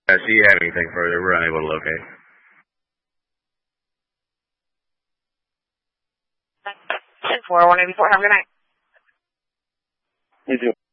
Do you have anything further? We're unable to locate. 10-4, 184, have a good night. You too.